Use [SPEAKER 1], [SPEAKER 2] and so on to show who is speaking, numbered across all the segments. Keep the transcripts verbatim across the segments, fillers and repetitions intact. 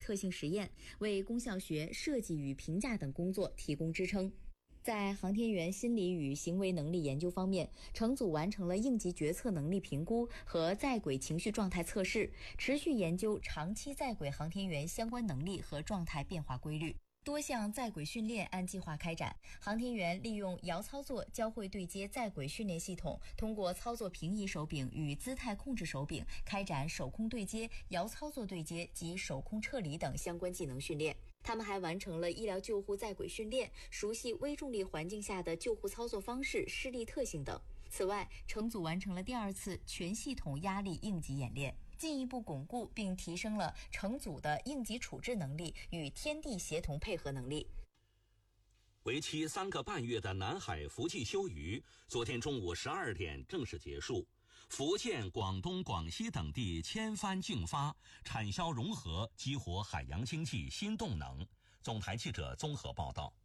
[SPEAKER 1] 特性实验，为功效学、设计与评价等工作提供支撑。在航天员心理与行为能力研究方面，乘组完成了应急决策能力评估和在轨情绪状态测试，持续研究长期在轨航天员相关能力和状态变化规律。多项在轨训练按计划开展，航天员利用遥操作交会对接在轨训练系统，通过操作平移手柄与姿态控制手柄，开展手空对接、遥操作对接及手空撤离等相关技能训练。他们还完成了医疗救护在轨训练，熟悉微重力环境下的救护操作方式、施力特性等。此外，乘组完成了第二次全系统压力应急演练，进一步巩固并提升了乘组的应急处置能力与天地协同配合能力。
[SPEAKER 2] 为期三个半月的南海福气休渔，昨天中午十二点正式结束。福建、广东、广西等地千帆竞发，产销融合，激活海洋经济新动能。总台记者综合报道。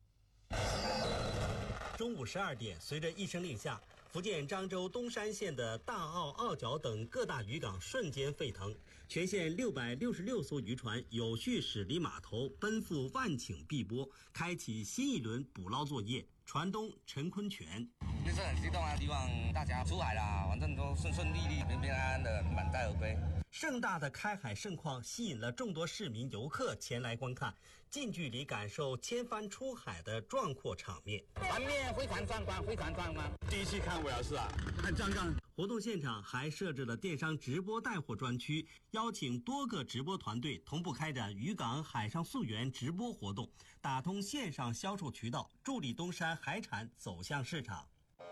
[SPEAKER 3] 中午十二点，随着一声令下，福建漳州东山县的大澳、澳角等各大渔港瞬间沸腾，全县六百六十六艘渔船有序驶离码头，奔赴万顷碧波，开启新一轮捕捞作业。船东陈坤全，
[SPEAKER 4] 就是很激动啊，希望大家出海啦，反正都顺顺利利、平平安安的满载而归。
[SPEAKER 3] 盛大的开海盛况吸引了众多市民游客前来观看，近距离感受千帆出海的壮阔场面。
[SPEAKER 4] 场面非常壮观，非常壮观。
[SPEAKER 5] 第一次看我也是啊，很壮观。
[SPEAKER 3] 活动现场还设置了电商直播带货专区，邀请多个直播团队同步开展渔港海上溯源直播活动，打通线上销售渠道，助力东山海产走向市场。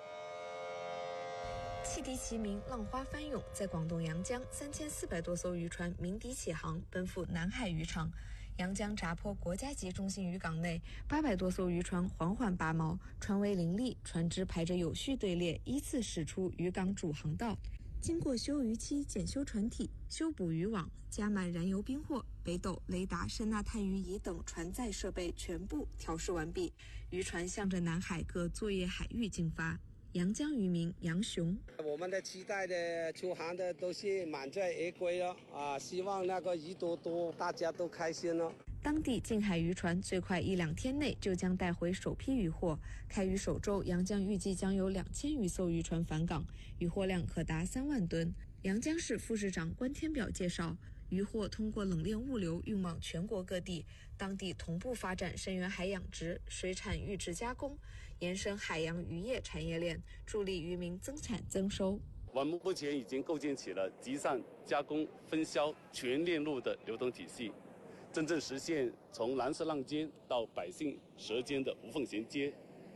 [SPEAKER 6] 汽笛齐鸣，浪花翻涌，在广东阳江，三千四百多艘渔船鸣笛起航，奔赴南海渔场。阳江闸坡国家级中心渔港内，八百多艘渔船缓缓拔锚，船桅林立，船只排着有序队列，依次驶出渔港主航道。经过休渔期检修船体、修补渔网、加满燃油冰货、北斗、雷达、声呐探鱼仪等船载设备全部调试完毕，渔船向着南海各作业海域进发。阳江渔民杨雄，
[SPEAKER 7] 我们的期待的出航的都是满载而归了啊！希望那个鱼多多，大家都开心了。
[SPEAKER 6] 当地近海渔船最快一两天内就将带回首批渔获。开渔首周，阳江预计将有两千余艘渔船返港，渔获量可达三万吨。阳江市副市长关天表介绍，渔获通过冷链物流运往全国各地，当地同步发展深远海养殖、水产育殖加工，延伸海洋渔业产业链，助力渔民增产增收。
[SPEAKER 8] 我们目前已经构建起了集散、加工、分销全链路的流动体系，真正实现从蓝色浪尖到百姓舌尖的无缝衔接。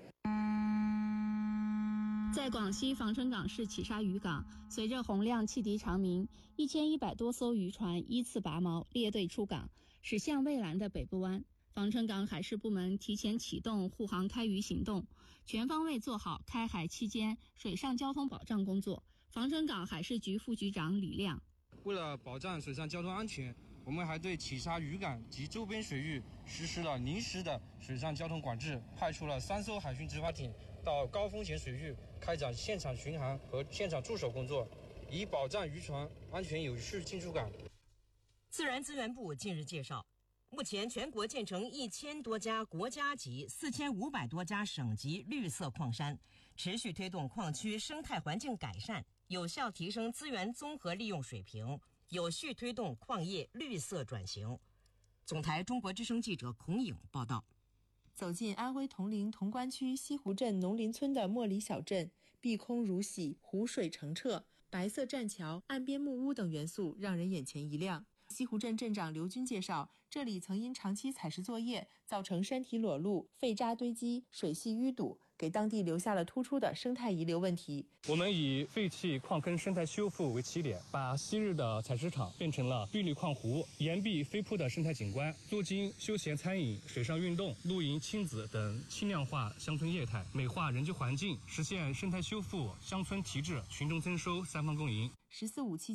[SPEAKER 9] 在广西防城港市企沙渔港，随着洪亮汽笛长鸣，一千一百多艘渔船依次拔锚，列队出港，驶向蔚蓝的北部湾。防城港海事部门提前启动护航开渔行动，全方位做好开海期间水上交通保障工作。防城港海事局副局长李亮，
[SPEAKER 10] 为了保障水上交通安全，我们还对企沙渔港及周边水域实施了临时的水上交通管制，派出了三艘海巡执法艇到高风险水域开展现场巡航和现场驻守工作，以保障渔船安全有序进出港。
[SPEAKER 11] 自然资源部近日介绍，目前全国建成一千多家国家级、四千五百多家省级绿色矿山，持续推动矿区生态环境改善，有效提升资源综合利用水平，有序推动矿业绿色转型。总台中国之声记者孔颖报道。
[SPEAKER 6] 走进安徽铜陵潼关区西湖镇农林村的莫里小镇，碧空如洗，湖水澄澈，白色栈桥、岸边木屋等元素让人眼前一亮。西湖镇镇长刘军介绍，这里曾因长期采石作业造成山体裸露、废渣堆积、水系淤堵，给当地留下了突出的生态遗留问题。
[SPEAKER 12] 我们以废弃矿坑生态修复为起点，把昔日的采石场变成了碧绿矿湖、岩壁飞瀑的生态景观，做精休闲餐饮、水上运动、露营亲子等轻量化乡村业态，美化人居环境，实现生态修复、乡村提质、群众增收三方共赢。
[SPEAKER 6] 十四五期间，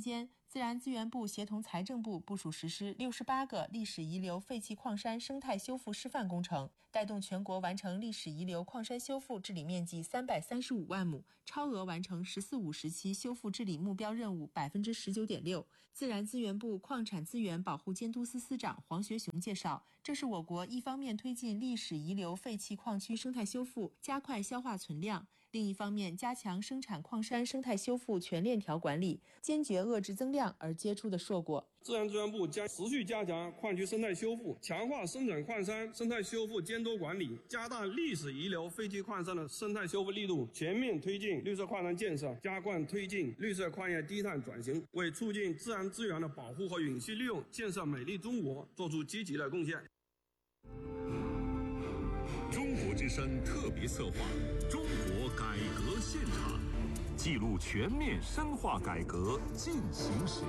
[SPEAKER 6] 自然资源部协同财政部部署实施六十八个历史遗留废弃矿山生态修复示范工程，带动全国完成历史遗留矿山修复治理面积三百三十五万亩，超额完成“十四五”时期修复治理目标任务百分之十九点六。自然资源部矿产资源保护监督司司长黄学雄介绍，这是我国一方面推进历史遗留废弃矿区生态修复，加快消化存量，另一方面加强生产矿山生态修复全链条管理，坚决遏制增量而结出的硕果。
[SPEAKER 13] 自然资源部将持续加强矿区生态修复，强化生产矿山生态修复监督管理，加大历史遗留废弃矿山的生态修复力度，全面推进绿色矿山建设，加快推进绿色矿业低碳转型，为促进自然资源的保护和永续利用，建设美丽中国做出积极的贡献。
[SPEAKER 14] 中国之声特别策划《中国改革现场》，记录全面深化改革进行时。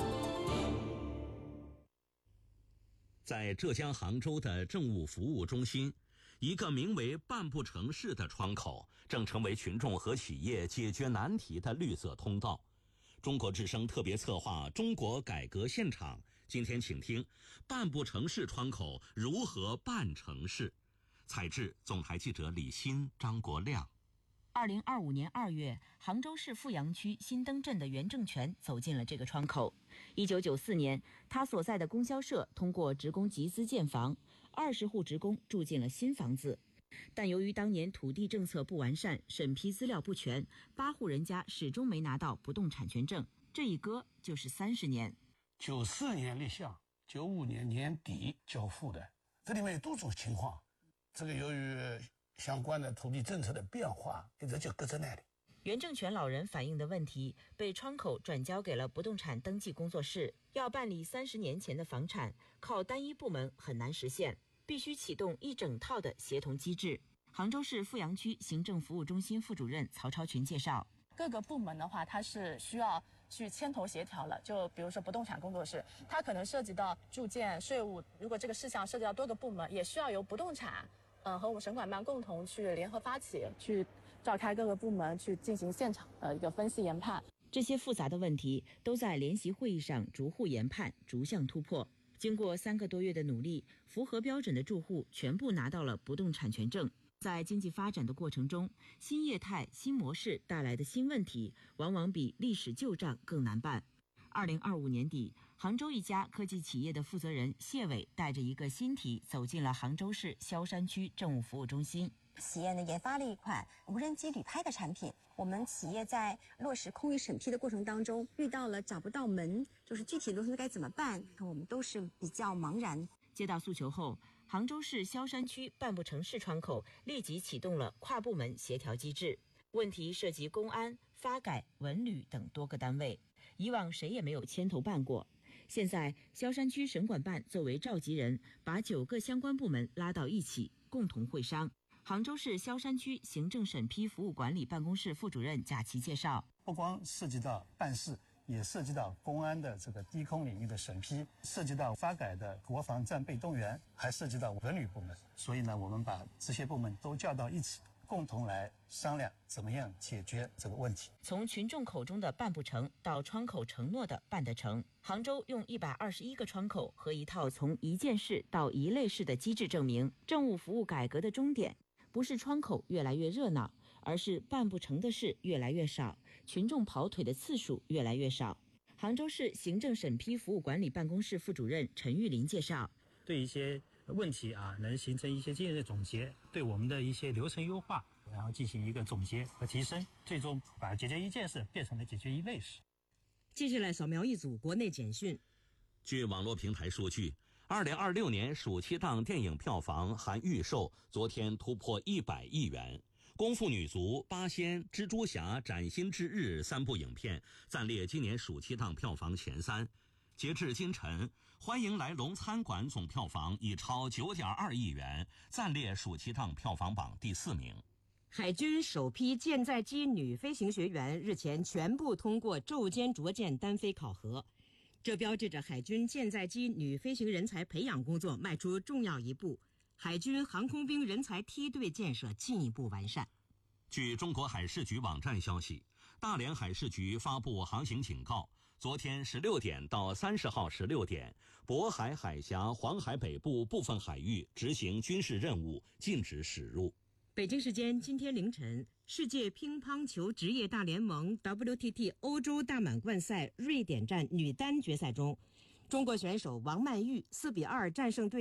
[SPEAKER 2] 在浙江杭州的政务服务中心，一个名为“半步城市”的窗口，正成为群众和企业解决难题的绿色通道。中国之声特别策划《中国改革现场》，今天请听“半步城市”窗口如何办城市。采制总台记者李欣、张国亮。
[SPEAKER 1] 二零二五年二月，杭州市富阳区新登镇的袁正全走进了这个窗口。一九九四年，他所在的供销社通过职工集资建房，二十户职工住进了新房子。但由于当年土地政策不完善，审批资料不全，八户人家始终没拿到不动产权证，这一搁就是三十年。
[SPEAKER 15] 九四年立项，九五年年底交付的，这里面有多种情况。这个由于相关的土地政策的变化，一直就搁在那里。
[SPEAKER 1] 袁正全老人反映的问题被窗口转交给了不动产登记工作室，要办理三十年前的房产，靠单一部门很难实现，必须启动一整套的协同机制。杭州市富阳区行政服务中心副主任曹超群介绍，
[SPEAKER 16] 各个部门的话，它是需要去牵头协调了。就比如说不动产工作室，它可能涉及到住建、税务，如果这个事项涉及到多个部门，也需要由不动产嗯，和我们省管办共同去联合发起，去召开各个部门去进行现场的一个分析研判。
[SPEAKER 1] 这些复杂的问题都在联席会议上逐户研判，逐项突破。经过三个多月的努力，符合标准的住户全部拿到了不动产权证。在经济发展的过程中，新业态、新模式带来的新问题，往往比历史旧账更难办。二零二五年底，杭州一家科技企业的负责人谢伟带着一个新题走进了杭州市萧山区政务服务中心。
[SPEAKER 17] 企业呢研发了一款无人机旅拍的产品，我们企业在落实空域审批的过程当中遇到了找不到门，就是具体流程该怎么办，我们都是比较茫然。
[SPEAKER 1] 接到诉求后，杭州市萧山区半步城市窗口立即启动了跨部门协调机制。问题涉及公安、发改、文旅等多个单位，以往谁也没有牵头办过。现在萧山区省管办作为召集人，把九个相关部门拉到一起，共同会商。杭州市萧山区行政审批服务管理办公室副主任贾琦介绍，
[SPEAKER 18] 不光涉及到办事，也涉及到公安的这个低空领域的审批，涉及到发改的国防战备动员，还涉及到文旅部门。所以呢，我们把这些部门都叫到一起，共同来商量怎么样解决这个问题。
[SPEAKER 1] 从群众口中的办不成到窗口承诺的办得成，杭州用一百二十一个窗口和一套从一件事到一类事的机制证明，政务服务改革的终点不是窗口越来越热闹，而是办不成的事越来越少，群众跑腿的次数越来越少。杭州市行政审批服务管理办公室副主任陈玉林介绍，
[SPEAKER 19] 对一些问题啊，能形成一些经验的总结，对我们的一些流程优化，然后进行一个总结和提升，最终把解决一件事变成了解决一类事。
[SPEAKER 11] 接下来扫描一组国内简讯。
[SPEAKER 2] 据网络平台数据，二零二六年暑期档电影票房含预售昨天突破一百亿元，《功夫女足》、《八仙》、《蜘蛛侠》、《崭新之日》三部影片暂列今年暑期档票房前三。截至今晨，《欢迎来龙餐馆》总票房已超九点二亿元，暂列暑期档票房榜第四名。
[SPEAKER 11] 海军首批舰载机女飞行学员日前全部通过昼间着舰单飞考核，这标志着海军舰载机女飞行人才培养工作迈出重要一步，海军航空兵人才梯队建设进一步完善。
[SPEAKER 2] 据中国海事局网站消息，大连海事局发布航行警告， 昨天十六点到三十号十六点，渤海海峡、黄海北部部分海域执行军事任务，禁止驶入。
[SPEAKER 11] 北京时间今天凌晨，世界乒乓球职业大联盟 W T T 欧洲大满贯赛瑞典站女单决赛中，中国选手王曼玉四比二战胜对